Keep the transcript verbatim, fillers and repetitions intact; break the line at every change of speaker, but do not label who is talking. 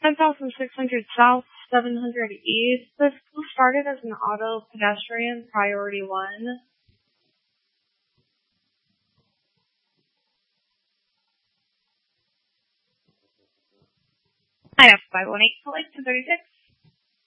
ten thousand six hundred South, seven hundred East. This school started as an auto pedestrian priority one. I have five one eight, collect two thirty-six.